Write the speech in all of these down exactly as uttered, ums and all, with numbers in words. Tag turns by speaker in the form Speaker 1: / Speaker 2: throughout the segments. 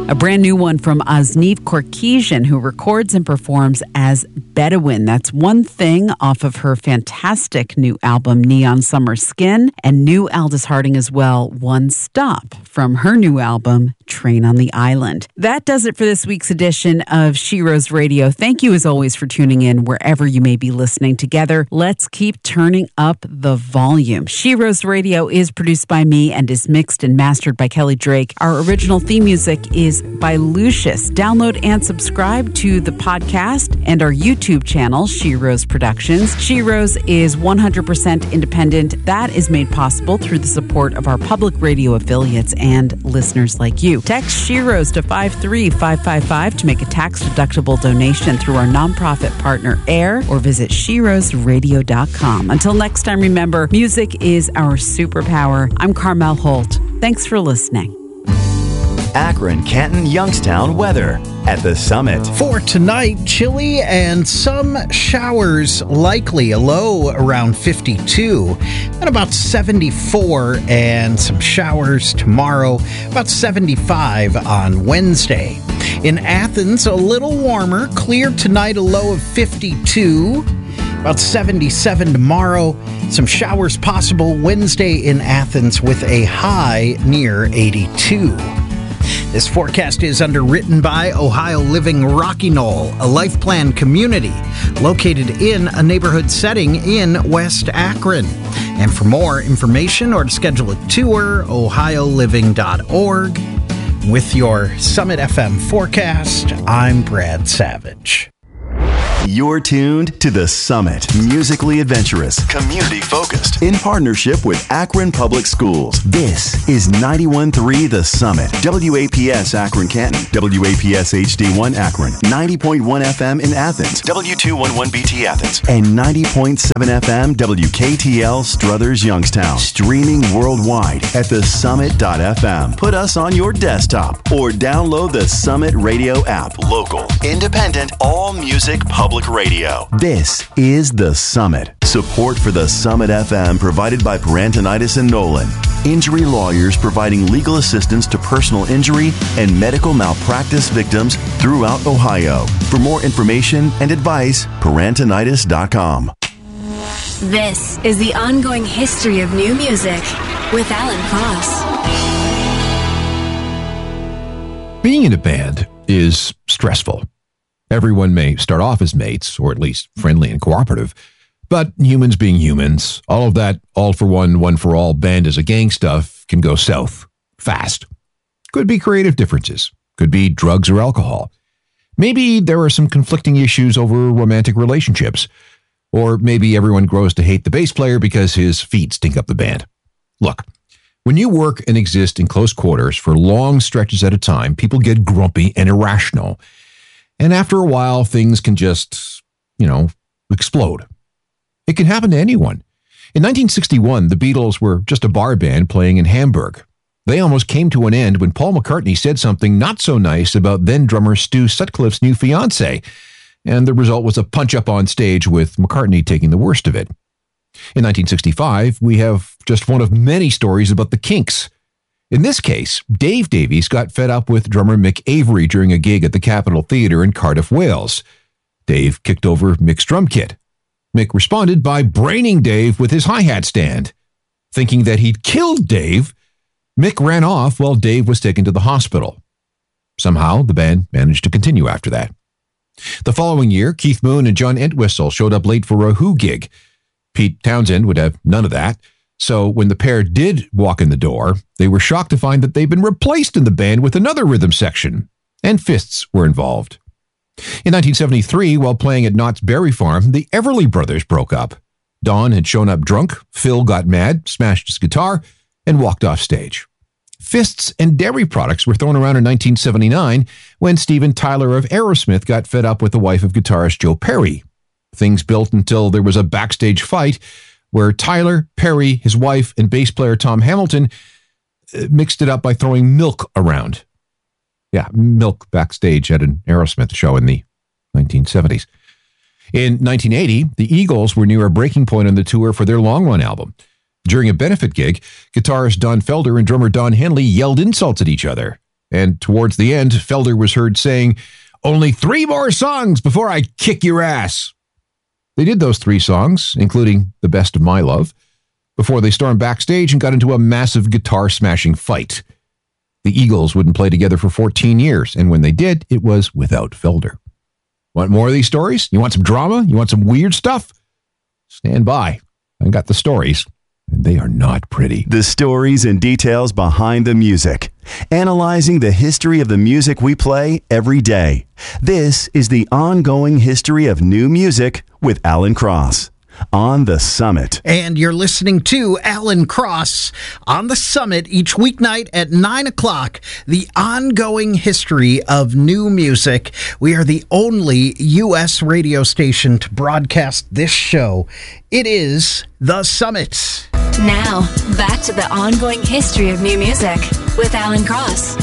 Speaker 1: A brand new one from Osnev Korkesian, who records and performs as Bedouin. That's One Thing off of her fantastic new album, Neon Summer Skin, and new Aldous Harding as well, One Stop, from her new album, Train on the Island. That does it for this week's edition of She Rose Radio. Thank you as always for tuning in wherever you may be listening. Together, let's keep turning up the volume. She Rose Radio is produced by me and is mixed and mastered by Kelly Drake. Our original theme music is by Lucius. Download and subscribe to the podcast and our YouTube channel, She Rose Productions. She Rose is one hundred percent independent. That is made possible through the support of our public radio affiliates and listeners like you. Text She Rose to five three five five five to make a tax-deductible donation through our nonprofit partner AIR, or visit she rose radio dot com. Until next time, remember, music is our superpower. I'm Carmel Holt. Thanks for listening.
Speaker 2: Akron, Canton, Youngstown weather at the Summit.
Speaker 3: For tonight, chilly and some showers likely. A low around fifty-two and about seventy-four, and some showers tomorrow, about seventy-five on Wednesday. In Athens, a little warmer. Clear tonight, a low of fifty-two. About seventy-seven tomorrow. Some showers possible Wednesday in Athens with a high near eighty-two. This forecast is underwritten by Ohio Living Rocky Knoll, a life plan community located in a neighborhood setting in West Akron. And for more information or to schedule a tour, ohio living dot org. With your Summit F M forecast, I'm Brad Savage.
Speaker 2: You're tuned to The Summit. Musically adventurous, community-focused, in partnership with Akron Public Schools. This is ninety-one point three The Summit. W A P S Akron Canton. W A P S H D one Akron. ninety point one F M in Athens. W two eleven B T Athens. And ninety point seven F M W K T L Struthers Youngstown. Streaming worldwide at the summit dot f m. Put us on your desktop or download the Summit Radio app. Local, independent, all music public radio. This is The Summit. Support for The Summit F M provided by Parantonitis and Nolan. Injury lawyers providing legal assistance to personal injury and medical malpractice victims throughout Ohio. For more information and advice, parantonitis dot com.
Speaker 4: This is the ongoing history of new music with Alan Cross.
Speaker 5: Being in a band is stressful. Everyone may start off as mates, or at least friendly and cooperative, but humans being humans, all of that all for one, one for all, band as a gang stuff can go south fast. Could be creative differences, could be drugs or alcohol. Maybe there are some conflicting issues over romantic relationships, or maybe everyone grows to hate the bass player because his feet stink up the band. Look, when you work and exist in close quarters for long stretches at a time, people get grumpy and irrational. And after a while, things can just, you know, explode. It can happen to anyone. In nineteen sixty-one, the Beatles were just a bar band playing in Hamburg. They almost came to an end when Paul McCartney said something not so nice about then-drummer Stu Sutcliffe's new fiancée, and the result was a punch-up on stage with McCartney taking the worst of it. In nineteen sixty-five, we have just one of many stories about the Kinks. In this case, Dave Davies got fed up with drummer Mick Avery during a gig at the Capitol Theatre in Cardiff, Wales. Dave kicked over Mick's drum kit. Mick responded by braining Dave with his hi-hat stand. Thinking that he'd killed Dave, Mick ran off while Dave was taken to the hospital. Somehow, the band managed to continue after that. The following year, Keith Moon and John Entwistle showed up late for a Who gig. Pete Townsend would have none of that. So when the pair did walk in the door, they were shocked to find that they'd been replaced in the band with another rhythm section, and fists were involved. In nineteen seventy-three, while playing at Knott's Berry Farm, the Everly Brothers broke up. Don had shown up drunk, Phil got mad, smashed his guitar, and walked off stage. Fists and dairy products were thrown around in nineteen seventy-nine when Steven Tyler of Aerosmith got fed up with the wife of guitarist Joe Perry. Things built until there was a backstage fight where Tyler, Perry, his wife, and bass player Tom Hamilton mixed it up by throwing milk around. Yeah, milk backstage at an Aerosmith show in the nineteen seventies. In nineteen eighty, the Eagles were near a breaking point on the tour for their long-run album. During a benefit gig, guitarist Don Felder and drummer Don Henley yelled insults at each other. And towards the end, Felder was heard saying, "Only three more songs before I kick your ass." They did those three songs, including The Best of My Love, before they stormed backstage and got into a massive guitar-smashing fight. The Eagles wouldn't play together for fourteen years, and when they did, it was without Felder. Want more of these stories? You want some drama? You want some weird stuff? Stand by. I got the stories, and they are not pretty.
Speaker 2: The stories and details behind the music. Analyzing the history of the music we play every day. This is the ongoing history of new music with Alan Cross on The Summit.
Speaker 3: And you're listening to Alan Cross on The Summit each weeknight at nine o'clock. The ongoing history of new music. We are the only U S radio station to broadcast this show. It is The Summit.
Speaker 4: Now, back to the ongoing history of new music with Alan Cross.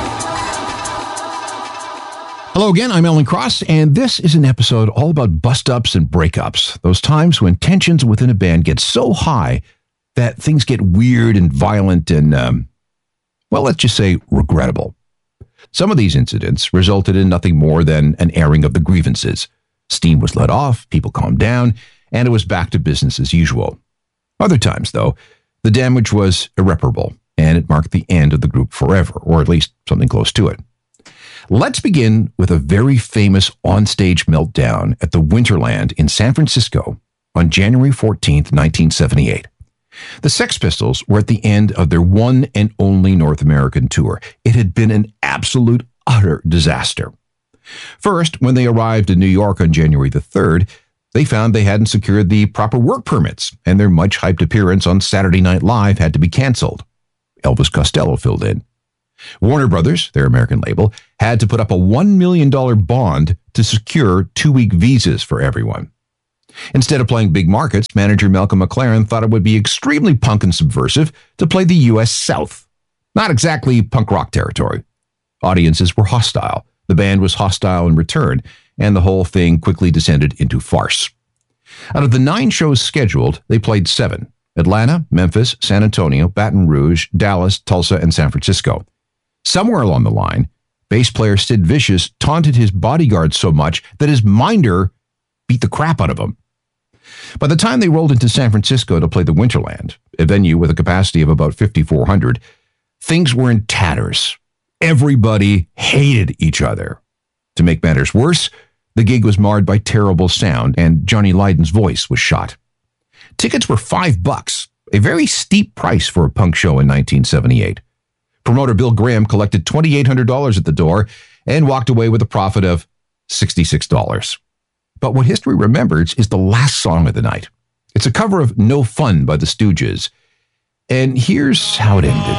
Speaker 5: Hello again, I'm Alan Cross, and this is an episode all about bust-ups and breakups, those times when tensions within a band get so high that things get weird and violent and, um, well, let's just say regrettable. Some of these incidents resulted in nothing more than an airing of the grievances. Steam was let off, people calmed down, and it was back to business as usual. Other times, though, the damage was irreparable, and it marked the end of the group forever, or at least something close to it. Let's begin with a very famous onstage meltdown at the Winterland in San Francisco on January fourteenth, nineteen seventy-eight. The Sex Pistols were at the end of their one and only North American tour. It had been an absolute, utter disaster. First, when they arrived in New York on January the third, they found they hadn't secured the proper work permits, and their much-hyped appearance on Saturday Night Live had to be canceled. Elvis Costello filled in. Warner Brothers, their American label, had to put up a one million dollars bond to secure two-week visas for everyone. Instead of playing big markets, manager Malcolm McLaren thought it would be extremely punk and subversive to play the U S South. Not exactly punk rock territory. Audiences were hostile. The band was hostile in return, and the whole thing quickly descended into farce. Out of the nine shows scheduled, they played seven: Atlanta, Memphis, San Antonio, Baton Rouge, Dallas, Tulsa, and San Francisco. Somewhere along the line, bass player Sid Vicious taunted his bodyguard so much that his minder beat the crap out of him. By the time they rolled into San Francisco to play the Winterland, a venue with a capacity of about fifty-four hundred, things were in tatters. Everybody hated each other. To make matters worse, the gig was marred by terrible sound, and Johnny Lydon's voice was shot. Tickets were five bucks, a very steep price for a punk show in nineteen seventy-eight. Promoter Bill Graham collected two thousand eight hundred dollars at the door and walked away with a profit of sixty-six dollars. But what history remembers is the last song of the night. It's a cover of No Fun by the Stooges. And here's how it ended.